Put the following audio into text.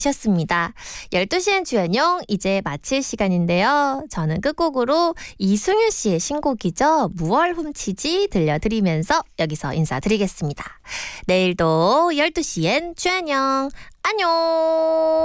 셨습니다. 12시엔 주연용 이제 마칠 시간인데요. 저는 끝곡으로 이승윤 씨의 신곡이죠. 무얼 훔치지 들려드리면서 여기서 인사드리겠습니다. 내일도 12시엔 주연용 안녕.